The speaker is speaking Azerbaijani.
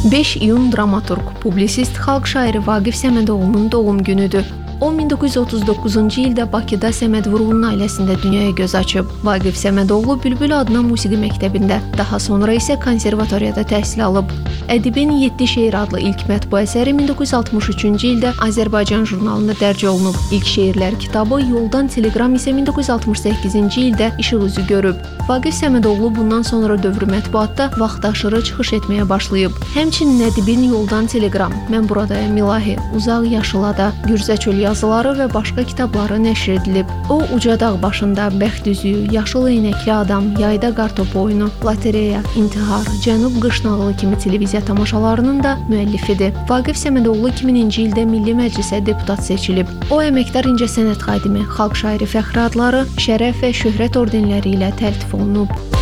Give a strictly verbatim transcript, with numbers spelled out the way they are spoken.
beş iyun dramaturq, publisist, xalq şairi Vaqif Səmədoğlunun doğum günüdür. O min doqquz yüz otuz doqquzuncu ildə Bakıda Səməd Vurğunun ailəsində dünyaya göz açıb. Vaqif Səmədoğlu Bülbül adına musiqi məktəbində, daha sonra isə konservatoriyada təhsil alıb. Ədibin yeddi şeir adlı ilk mətbu əsəri min doqquz yüz altmış üçüncü ildə Azərbaycan jurnalında dərc olunub. İlk şeirlər kitabı Yoldan Telegram isə min doqquz yüz altmış səkkizinci ildə işıq üzü görüb. Vaqif Səmədoğlu bundan sonra dövrü mətbuatda vaxtaşırı çıxış etməyə başlayıb. Həmçinin ədibin Yoldan Telegram, Mən buradayam ilahi, Uzaq yaşılada, Gürzə çöl yazıları və başqa kitabları nəşr edilib. O, Ucadağ başında, Bəxt üzüyü, Yaşıl eynəkli adam, Yayda qartopu oyunu, Lotereya, İntihar, Cənub qış nağılı kimi televiziya tamaşalarının da müəllifidir. Vaqif Səmədoğlu iki mininci ildə Milli Məclisə deputat seçilib. O, əməkdar incəsənət xadimi, xalq şairi fəxri adları, şərəf və şöhrət ordenləri ilə təltif olunub.